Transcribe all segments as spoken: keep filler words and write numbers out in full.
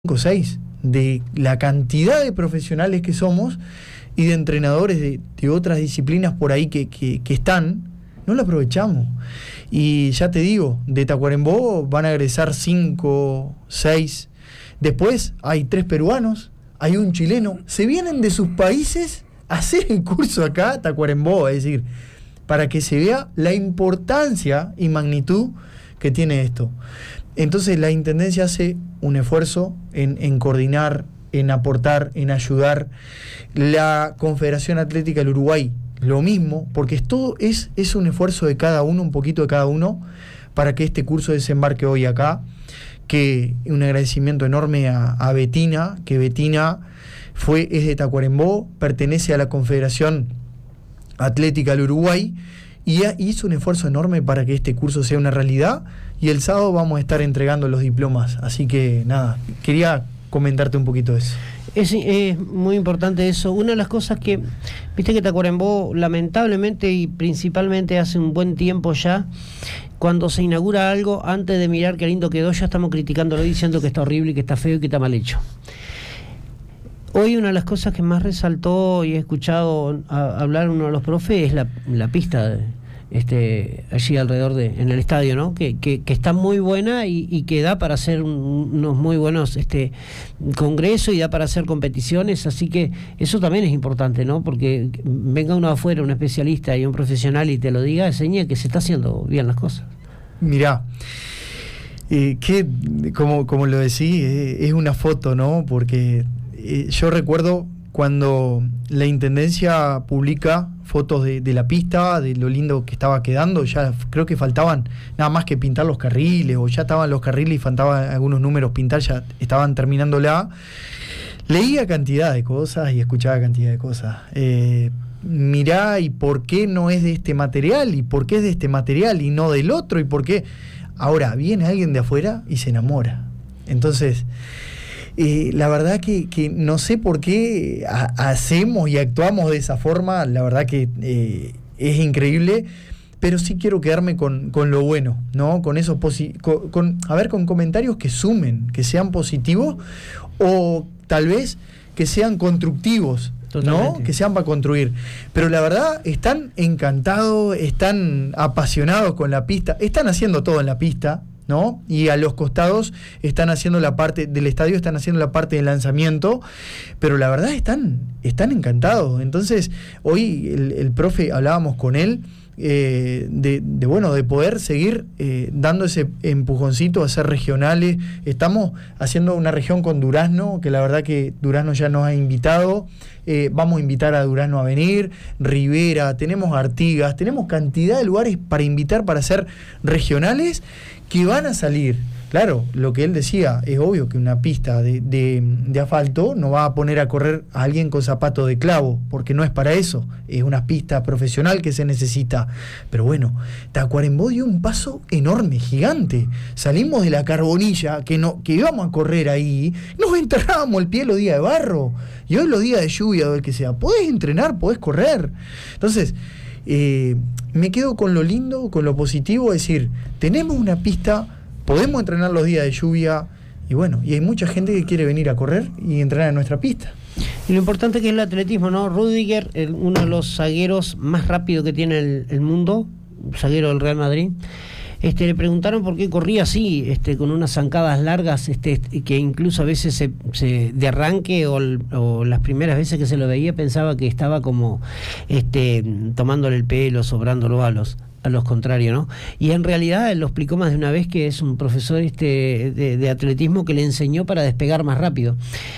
o seis, de la cantidad de profesionales que somos y de entrenadores de, de otras disciplinas por ahí que, que, que están, no lo aprovechamos. Y ya te digo, de Tacuarembó van a egresar cinco, seis. Después hay tres peruanos, hay un chileno. Se vienen de sus países a hacer el curso acá a Tacuarembó, es decir, para que se vea la importancia y magnitud que tiene esto. Entonces la Intendencia hace un esfuerzo en, en coordinar, en aportar, en ayudar. La Confederación Atlética del Uruguay, lo mismo, porque es todo es, es un esfuerzo de cada uno, un poquito de cada uno, para que este curso desembarque hoy acá. Que un agradecimiento enorme a, a Betina, que Betina fue, es de Tacuarembó, pertenece a la Confederación Atlética del Uruguay, y hizo un esfuerzo enorme para que este curso sea una realidad, y el sábado vamos a estar entregando los diplomas. Así que nada, quería comentarte un poquito de eso. Es, es muy importante eso. Una de las cosas que, viste que Tacuarembó, lamentablemente y principalmente hace un buen tiempo ya, cuando se inaugura algo, antes de mirar qué lindo quedó, ya estamos criticándolo, diciendo que está horrible, que está feo y que está mal hecho. Hoy una de las cosas que más resaltó y he escuchado a, hablar uno de los profes es la, la pista este, allí alrededor de, en el estadio, ¿no? Que, que, que está muy buena y, y que da para hacer un, unos muy buenos este, congresos y da para hacer competiciones, así que eso también es importante, ¿no? Porque venga uno afuera, un especialista y un profesional y te lo diga, enseña que se está haciendo bien las cosas. Mirá, eh, que como, como lo decís, eh, es una foto, ¿no? Porque eh, yo recuerdo cuando la Intendencia publica fotos de, de la pista, de lo lindo que estaba quedando, ya creo que faltaban nada más que pintar los carriles, o ya estaban los carriles y faltaban algunos números pintar, ya estaban terminándola. Leía cantidad de cosas y escuchaba cantidad de cosas. Eh, mirá, ¿y por qué no es de este material? ¿Y por qué es de este material y no del otro? ¿Y por qué? Ahora, viene alguien de afuera y se enamora. Entonces, Eh, la verdad que, que no sé por qué ha, hacemos y actuamos de esa forma. La verdad que eh, es increíble, pero sí quiero quedarme con, con lo bueno, ¿no? Con esos posi- con, con, a ver, con comentarios que sumen, que sean positivos o tal vez que sean constructivos. Totalmente. ¿No? Que sean para construir. Pero la verdad, están encantados, están apasionados con la pista, están haciendo todo en la pista, ¿no? Y a los costados están haciendo la parte del estadio, están haciendo la parte del lanzamiento, pero la verdad están, están encantados. Entonces, hoy el, el profe, hablábamos con él, eh, de, de bueno, de poder seguir eh, dando ese empujoncito a ser regionales. Estamos haciendo una región con Durazno, que la verdad que Durazno ya nos ha invitado. Eh, vamos a invitar a Durazno a venir, Rivera, tenemos Artigas, tenemos cantidad de lugares para invitar para ser regionales que van a salir. Claro, lo que él decía, es obvio que una pista de, de, de asfalto no va a poner a correr a alguien con zapatos de clavo, porque no es para eso, es una pista profesional que se necesita. Pero bueno, Tacuarembó dio un paso enorme, gigante. Salimos de la Carbonilla, que no que íbamos a correr ahí, nos enterrábamos el pie los días de barro, y hoy los días de lluvia o el que sea, podés entrenar, podés correr. Entonces, eh, me quedo con lo lindo, con lo positivo, es decir, tenemos una pista, podemos entrenar los días de lluvia, y bueno, y hay mucha gente que quiere venir a correr y entrenar en nuestra pista. Y lo importante que es el atletismo, ¿no? Rüdiger, el, uno de los zagueros más rápidos que tiene el, el mundo, zaguero del Real Madrid, este, le preguntaron por qué corría así, este, con unas zancadas largas, este, que incluso a veces se, se, de arranque o, o las primeras veces que se lo veía pensaba que estaba como este, tomándole el pelo, sobrándolo a los a los contrarios, ¿no? Y en realidad él lo explicó más de una vez, que es un profesor este de, de atletismo que le enseñó para despegar más rápido.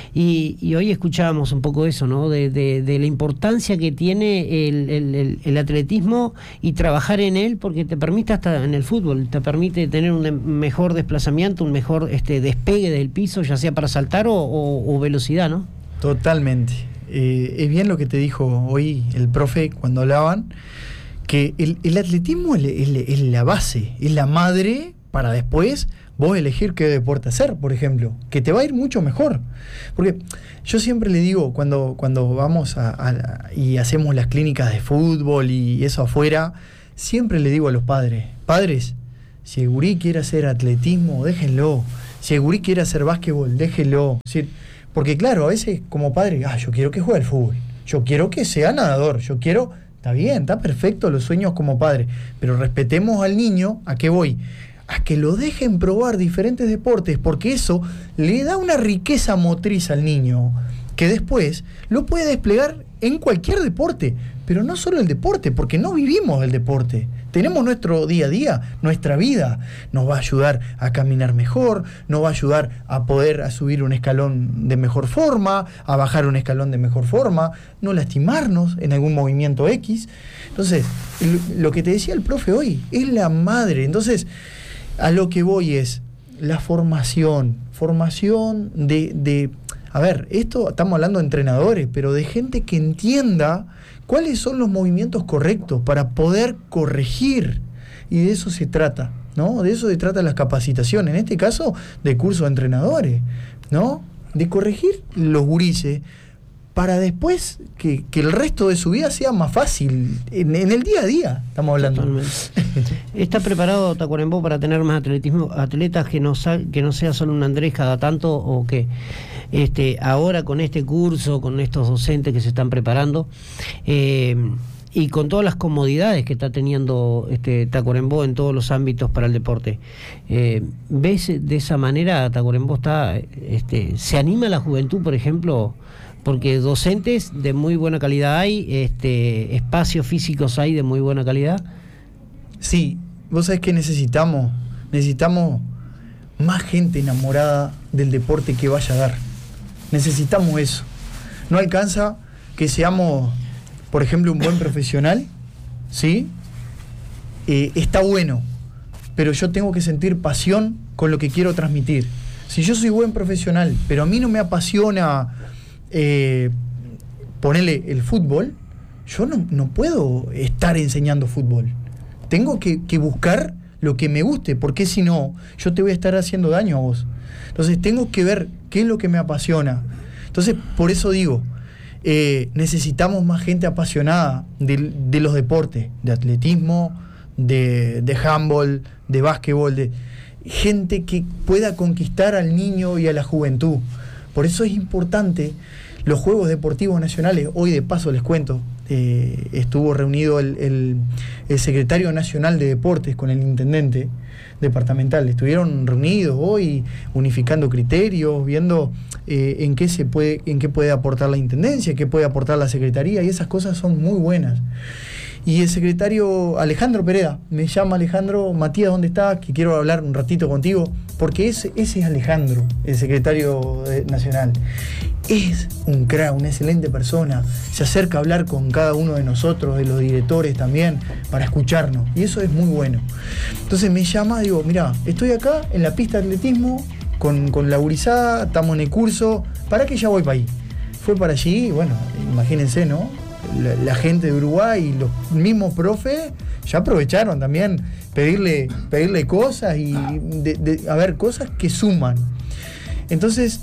Y, y hoy escuchábamos un poco eso, ¿no? De, de, de la importancia que tiene el, el, el, el atletismo y trabajar en él, porque te permite, hasta en el fútbol, te permite tener un mejor desplazamiento, un mejor este despegue del piso, ya sea para saltar o, o, o velocidad, ¿no? Totalmente. Eh, es bien lo que te dijo hoy el profe cuando hablaban, que el, el atletismo es, es, es la base, es la madre para después vos elegir qué deporte hacer, por ejemplo, que te va a ir mucho mejor. Porque yo siempre le digo, cuando, cuando vamos a, a, y hacemos las clínicas de fútbol y eso afuera, siempre le digo a los padres, padres, si el gurí quiere hacer atletismo, déjenlo. Si el gurí quiere hacer básquetbol, déjelo. Es decir, porque claro, a veces como padre, ah, yo quiero que juegue al fútbol, yo quiero que sea nadador, yo quiero... Está bien, está perfecto los sueños como padre, pero respetemos al niño. ¿A qué voy? A que lo dejen probar diferentes deportes, porque eso le da una riqueza motriz al niño que después lo puede desplegar en cualquier deporte, pero no solo el deporte, porque no vivimos el deporte. Tenemos nuestro día a día, nuestra vida. Nos va a ayudar a caminar mejor, nos va a ayudar a poder a subir un escalón de mejor forma, a bajar un escalón de mejor forma, no lastimarnos en algún movimiento X. Entonces, lo que te decía el profe hoy es la madre. Entonces, a lo que voy es la formación, formación de, de, a ver, esto estamos hablando de entrenadores, pero de gente que entienda cuáles son los movimientos correctos para poder corregir, y de eso se trata, ¿no? De eso se trata las capacitaciones, en este caso de curso de entrenadores, ¿no? De corregir los gurises para después que, que el resto de su vida sea más fácil, en, en el día a día, estamos hablando. Totalmente. ¿Está preparado Tacuarembó para tener más atletismo, atletas que no, que no sea solo un Andrés cada tanto, o que este, ahora con este curso, con estos docentes que se están preparando, eh, y con todas las comodidades que está teniendo este Tacuarembó en todos los ámbitos para el deporte, eh, ¿ves de esa manera Tacuarembó está, este, se anima a la juventud, por ejemplo? Porque docentes de muy buena calidad hay, este, espacios físicos hay de muy buena calidad. Sí, vos sabés que necesitamos, necesitamos más gente enamorada del deporte que vaya a dar. Necesitamos eso. No alcanza que seamos, por ejemplo, un buen profesional, ¿sí? Eh, está bueno, pero yo tengo que sentir pasión con lo que quiero transmitir. Si yo soy buen profesional, pero a mí no me apasiona... Eh, ponerle el fútbol, yo no, no puedo estar enseñando fútbol. Tengo que, que buscar lo que me guste, porque si no, yo te voy a estar haciendo daño a vos. Entonces tengo que ver qué es lo que me apasiona. Entonces, por eso digo, eh, necesitamos más gente apasionada de, de los deportes, de atletismo, de, de handball, de básquetbol, de gente que pueda conquistar al niño y a la juventud. Por eso es importante los Juegos Deportivos Nacionales. Hoy, de paso, les cuento, eh, estuvo reunido el, el, el secretario nacional de Deportes con el intendente departamental. Estuvieron reunidos hoy, unificando criterios, viendo eh, en qué se puede, en qué puede aportar la intendencia, qué puede aportar la secretaría, y esas cosas son muy buenas. Y el secretario Alejandro Pereda, me llama Alejandro, Matías, ¿dónde estás? Que quiero hablar un ratito contigo, porque ese, ese es Alejandro, el secretario eh, nacional. Es un crack, una excelente persona, se acerca a hablar con cada uno de nosotros, de los directores también, para escucharnos, y eso es muy bueno. Entonces me llama, digo, mira, estoy acá en la pista de atletismo, con, con la gurizada, estamos en el curso, ¿para qué ya voy para ahí? Fue para allí, bueno, imagínense, ¿no? La, la gente de Uruguay y los mismos profes ya aprovecharon también pedirle, pedirle cosas y de, de, a ver, cosas que suman. Entonces,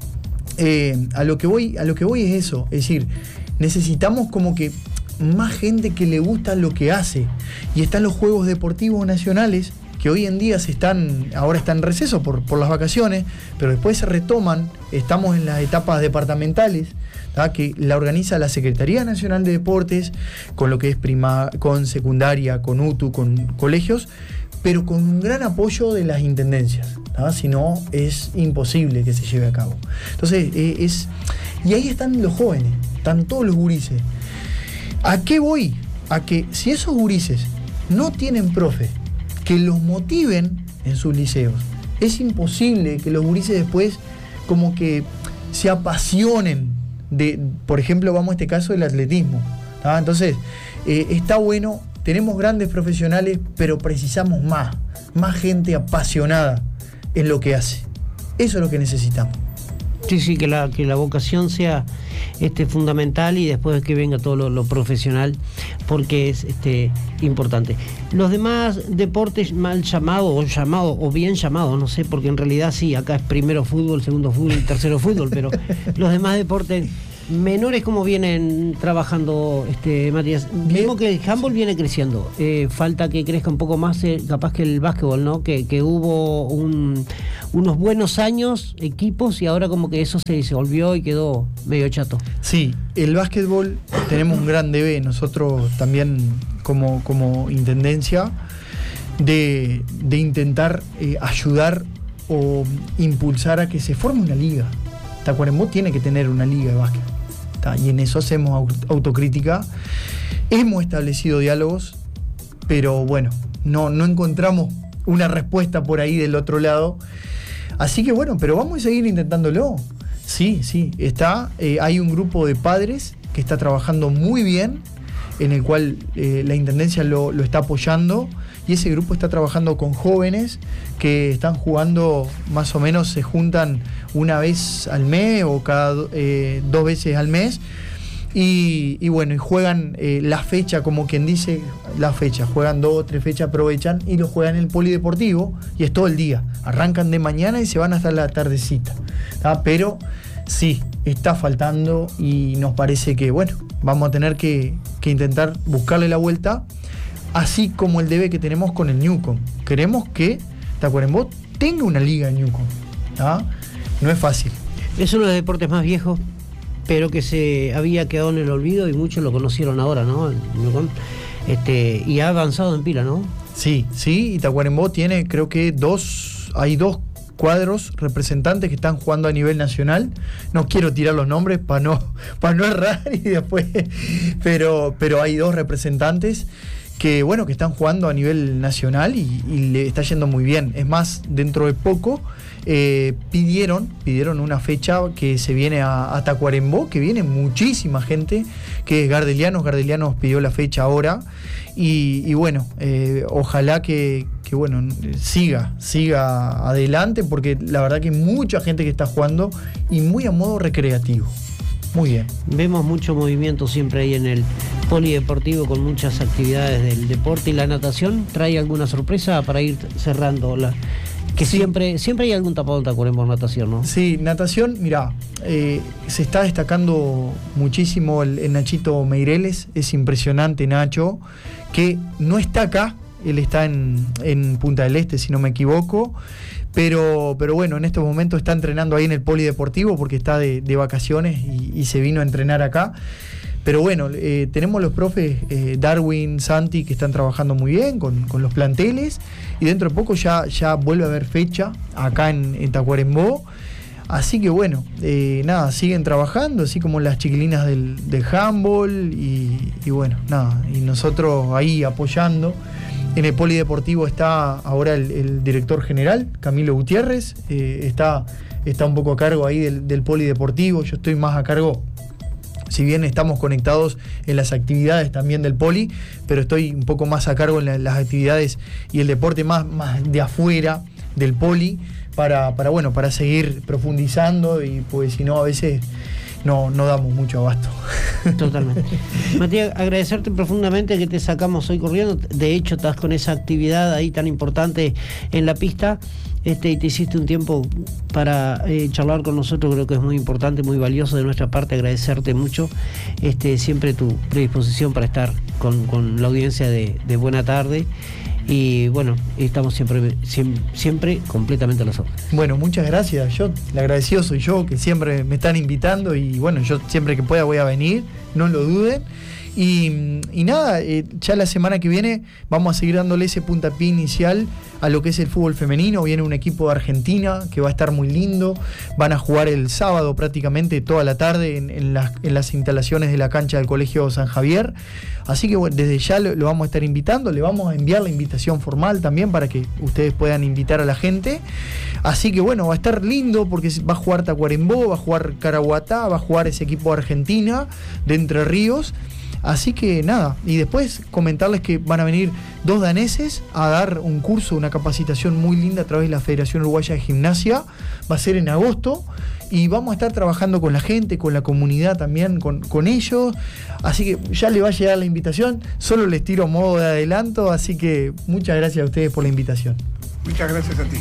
eh, a lo que voy, a lo que voy es eso, es decir, necesitamos como que más gente que le gusta lo que hace. Y están los Juegos Deportivos Nacionales, que hoy en día se están, ahora están en receso por, por las vacaciones, pero después se retoman. Estamos en las etapas departamentales, ¿tá? Que la organiza la Secretaría Nacional de Deportes, con lo que es prima, con secundaria, con U T U, con colegios, pero con un gran apoyo de las intendencias, ¿tá? Si no, es imposible que se lleve a cabo. Entonces, eh, es. Y ahí están los jóvenes, están todos los gurises. ¿A qué voy? A que si esos gurises no tienen profe que los motiven en sus liceos, es imposible que los gurises después como que se apasionen de, por ejemplo, vamos a este caso del atletismo, ¿tá? Entonces, eh, está bueno, tenemos grandes profesionales, pero precisamos más, más gente apasionada en lo que hace. Eso es lo que necesitamos. Sí, sí, que la, que la vocación sea este, fundamental, y después que venga todo lo, lo profesional, porque es este, importante. Los demás deportes mal llamados, o llamados, o bien llamados, no sé, porque en realidad sí, acá es primero fútbol, segundo fútbol, tercero fútbol, pero los demás deportes menores, ¿cómo vienen trabajando, este Matías? Vemos que el handball viene creciendo. Eh, falta que crezca un poco más, eh, capaz que el básquetbol, ¿no? Que, que hubo un, unos buenos años, equipos, y ahora como que eso se disolvió y quedó medio chato. Sí, el básquetbol tenemos un gran debe, nosotros también como, como intendencia, de, de intentar eh, ayudar o impulsar a que se forme una liga. Tacuarembó tiene que tener una liga de básquet. ¿Tá? Y en eso hacemos autocrítica. Hemos establecido diálogos, pero bueno, no, no encontramos una respuesta por ahí del otro lado. Así que bueno, pero vamos a seguir intentándolo. Sí, sí, está. Eh, hay un grupo de padres que está trabajando muy bien, en el cual eh, la Intendencia lo, lo está apoyando, y ese grupo está trabajando con jóvenes que están jugando, más o menos se juntan una vez al mes o cada eh, dos veces al mes, y, y bueno, y juegan eh, la fecha, como quien dice, la fecha, juegan dos o tres fechas, aprovechan y lo juegan en el polideportivo, y es todo el día, arrancan de mañana y se van hasta la tardecita, ¿tá? Pero sí, está faltando, y nos parece que bueno, vamos a tener que, que intentar buscarle la vuelta, así como el debe que tenemos con el Newcom. Queremos que Tacuarembó tenga una liga en Newcom, ¿tá? No es fácil. Es uno de los deportes más viejos, pero que se había quedado en el olvido y muchos lo conocieron ahora, ¿no? El Newcom. Este, y ha avanzado en pila, ¿no? Sí, sí, y Tacuarembó tiene, creo que dos, hay dos cuadros representantes que están jugando a nivel nacional. No quiero tirar los nombres para no, para no errar y después, pero, pero hay dos representantes que bueno, que están jugando a nivel nacional y, y le está yendo muy bien. Es más, dentro de poco eh, pidieron, pidieron una fecha que se viene a, a Tacuarembó, que viene muchísima gente, que es Gardelianos. Gardelianos pidió la fecha ahora, y, y bueno, eh, ojalá que, que bueno, siga, siga adelante, porque la verdad que hay mucha gente que está jugando y muy a modo recreativo. Muy bien. Vemos mucho movimiento siempre ahí en el polideportivo, con muchas actividades del deporte. ¿Y la natación trae alguna sorpresa para ir cerrando? La, que sí. siempre siempre hay algún tapado en Tacuarembó en natación, ¿no? Sí, natación, mirá, eh, se está destacando muchísimo el, el Nachito Meireles. Es impresionante, Nacho, que no está acá, él está en, en Punta del Este, si no me equivoco. Pero, pero bueno, en estos momentos está entrenando ahí en el polideportivo porque está de, de vacaciones y, y se vino a entrenar acá. Pero bueno, eh, tenemos los profes eh, Darwin, Santi, que están trabajando muy bien con, con los planteles, y dentro de poco ya, ya vuelve a haber fecha acá en, en Tacuarembó. Así que bueno, eh, nada, siguen trabajando, así como las chiquilinas del, del handball, y, y bueno, nada, y nosotros ahí apoyando. En el polideportivo está ahora el, el director general, Camilo Gutiérrez, eh, está, está un poco a cargo ahí del, del polideportivo. Yo estoy más a cargo, si bien estamos conectados en las actividades también del poli, pero estoy un poco más a cargo en la, las actividades y el deporte más, más de afuera del poli, para, para, bueno, para seguir profundizando, y pues si no, a veces no, no damos mucho abasto. Totalmente. Matías, agradecerte profundamente que te sacamos hoy corriendo. De hecho, estás con esa actividad ahí tan importante en la pista, este, y te hiciste un tiempo para eh, charlar con nosotros. Creo que es muy importante, muy valioso de nuestra parte. Agradecerte mucho, este, siempre tu predisposición para estar con, con la audiencia de, de Buena Tarde. Y bueno, estamos siempre, siempre, siempre completamente a las órdenes. Bueno, muchas gracias. Yo, el agradecido soy yo, que siempre me están invitando, y bueno, yo siempre que pueda voy a venir, no lo duden. Y, y nada, eh, ya la semana que viene vamos a seguir dándole ese puntapié inicial a lo que es el fútbol femenino. Viene un equipo de Argentina que va a estar muy lindo. Van a jugar el sábado prácticamente toda la tarde en, en, las, en las instalaciones de la cancha del Colegio San Javier. Así que bueno, desde ya lo, lo vamos a estar invitando. Le vamos a enviar la invitación formal también para que ustedes puedan invitar a la gente. Así que bueno, va a estar lindo porque va a jugar Tacuarembó, va a jugar Caraguatá, va a jugar ese equipo de Argentina de Entre Ríos. Así que nada, y después comentarles que van a venir dos daneses a dar un curso, una capacitación muy linda a través de la Federación Uruguaya de Gimnasia. Va a ser en agosto, y vamos a estar trabajando con la gente, con la comunidad también, con, con ellos. Así que ya le va a llegar la invitación, solo les tiro modo de adelanto, así que muchas gracias a ustedes por la invitación. Muchas gracias a ti.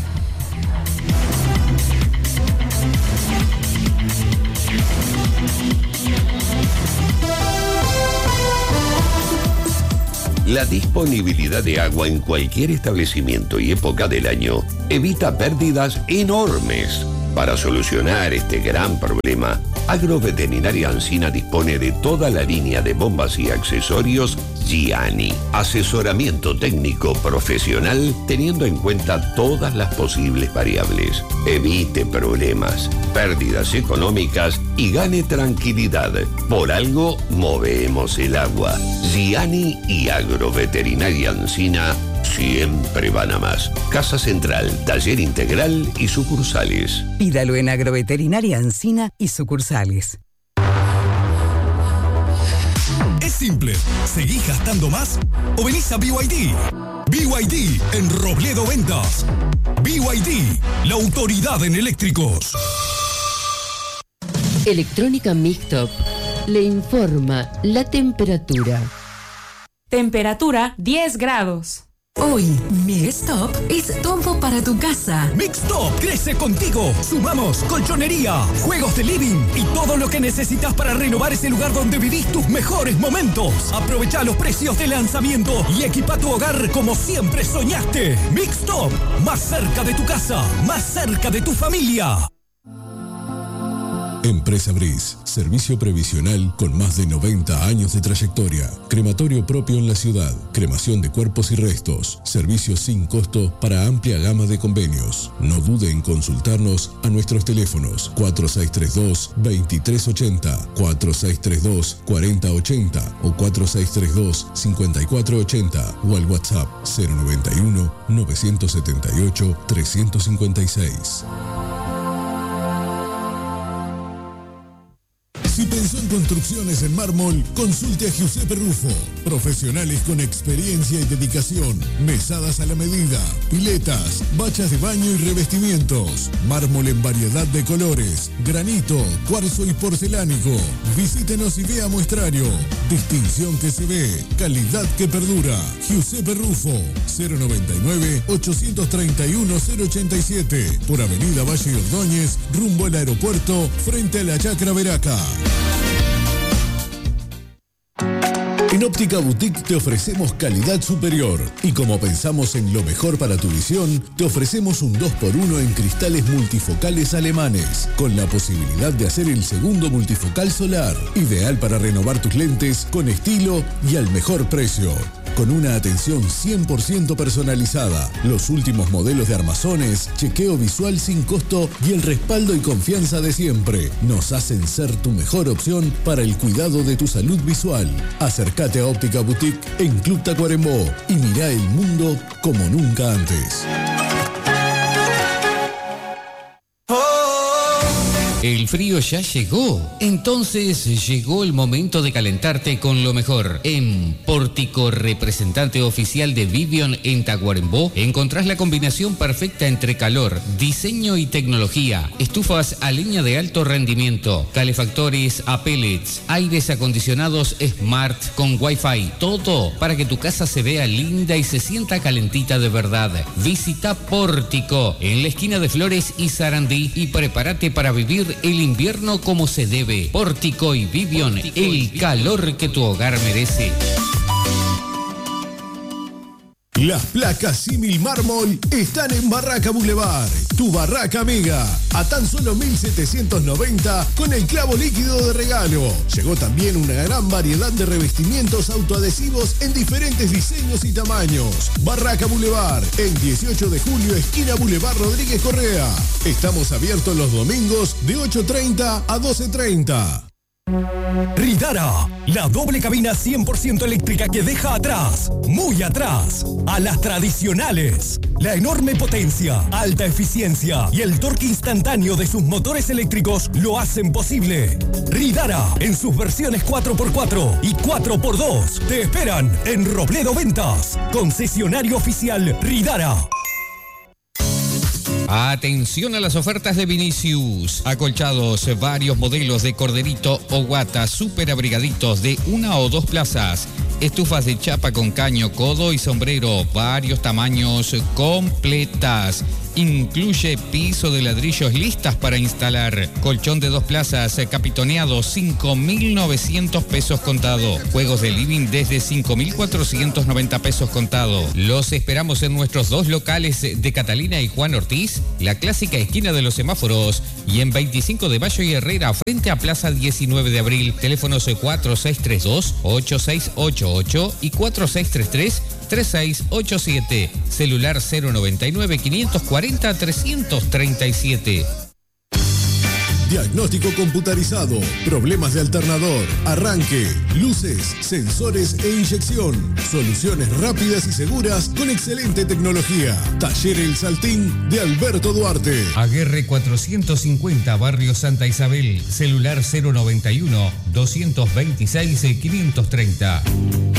La disponibilidad de agua en cualquier establecimiento y época del año evita pérdidas enormes. Para solucionar este gran problema, Agroveterinaria Ancina dispone de toda la línea de bombas y accesorios Giani. Asesoramiento técnico profesional teniendo en cuenta todas las posibles variables. Evite problemas, pérdidas económicas y gane tranquilidad. Por algo movemos el agua. Giani y Agroveterinaria Ancina siempre van a más. Casa Central, Taller Integral y sucursales. Pídalo en Agroveterinaria Ancina y sucursales. Es simple. ¿Seguís gastando más? ¿O venís a B Y D? B Y D en Robledo Ventas. B Y D, la autoridad en eléctricos. Electrónica Mictop le informa la temperatura. Temperatura diez grados. Hoy, Mixtop es todo para tu casa. Mixtop crece contigo. Sumamos colchonería, juegos de living y todo lo que necesitas para renovar ese lugar donde vivís tus mejores momentos. Aprovecha los precios de lanzamiento y equipa tu hogar como siempre soñaste. Mixtop, más cerca de tu casa, más cerca de tu familia. Empresa Briz, servicio previsional con más de noventa años de trayectoria. Crematorio propio en la ciudad, cremación de cuerpos y restos, servicios sin costo para amplia gama de convenios. No dude en consultarnos a nuestros teléfonos cuatro seis tres dos, dos tres ocho cero, cuatro seis tres dos, cuatro cero ocho cero o cuatro seis tres dos, cinco cuatro ocho cero o al WhatsApp cero noventa y uno, novecientos setenta y ocho, trescientos cincuenta y seis. Si pensó en construcciones en mármol, consulte a Giuseppe Rufo. Profesionales con experiencia y dedicación. Mesadas a la medida, piletas, bachas de baño y revestimientos. Mármol en variedad de colores, granito, cuarzo y porcelánico. Visítenos y vea muestrario. Distinción que se ve, calidad que perdura. Giuseppe Rufo, cero noventa y nueve, ochocientos treinta y uno, cero ochenta y siete. Por Avenida Valle Ordóñez, rumbo al aeropuerto, frente a la Chacra Veraca. En Óptica Boutique te ofrecemos calidad superior y como pensamos en lo mejor para tu visión, te ofrecemos un dos por uno en cristales multifocales alemanes, con la posibilidad de hacer el segundo multifocal solar, ideal para renovar tus lentes con estilo y al mejor precio. Con una atención cien por ciento personalizada, los últimos modelos de armazones, chequeo visual sin costo y el respaldo y confianza de siempre nos hacen ser tu mejor opción para el cuidado de tu salud visual. Acércate a Óptica Boutique en Club Tacuarembó y mirá el mundo como nunca antes. El frío ya llegó, entonces llegó el momento de calentarte con lo mejor. En Pórtico, representante oficial de Vivion en Tacuarembó, encontrás la combinación perfecta entre calor, diseño y tecnología. Estufas a leña de alto rendimiento, calefactores a pellets, aires acondicionados Smart con Wi-Fi. Todo para que tu casa se vea linda y se sienta calentita de verdad. Visita Pórtico en la esquina de Flores y Sarandí y prepárate para vivir el invierno como se debe. Pórtico y Vivion, el calor que tu hogar merece. Las placas Simil Mármol están en Barraca Boulevard, tu barraca amiga, a tan solo mil setecientos noventa con el clavo líquido de regalo. Llegó también una gran variedad de revestimientos autoadhesivos en diferentes diseños y tamaños. Barraca Boulevard, en dieciocho de julio, esquina Boulevard Rodríguez Correa. Estamos abiertos los domingos de ocho treinta a doce treinta. Ridara, la doble cabina cien por ciento eléctrica que deja atrás, muy atrás, a las tradicionales. La enorme potencia, alta eficiencia y el torque instantáneo de sus motores eléctricos lo hacen posible. Ridara, en sus versiones cuatro por cuatro y cuatro por dos, te esperan en Robledo Ventas, concesionario oficial Ridara. Atención a las ofertas de Vinicius. Acolchados, varios modelos de corderito o guata, super abrigaditos de una o dos plazas. Estufas de chapa con caño, codo y sombrero, varios tamaños completas. Incluye piso de ladrillos listas para instalar. Colchón de dos plazas capitoneado, cinco mil novecientos pesos contado. Juegos de living desde cinco mil cuatrocientos noventa pesos contado. Los esperamos en nuestros dos locales de Catalina y Juan Ortiz, la clásica esquina de los semáforos, y en veinticinco de Mayo y Herrera, frente a Plaza diecinueve de abril. Teléfonos cuatro seis tres dos, ocho seis ocho ocho y cuatro seis tres tres, tres seis ocho siete. Celular cero noventa y nueve, quinientos cuarenta, trescientos treinta y siete. Diagnóstico computarizado, problemas de alternador, arranque, luces, sensores e inyección. Soluciones rápidas y seguras con excelente tecnología. Taller El Saltín de Alberto Duarte. Aguerre cuatrocientos cincuenta, Barrio Santa Isabel. Celular cero noventa y uno, doscientos veintiséis, quinientos treinta.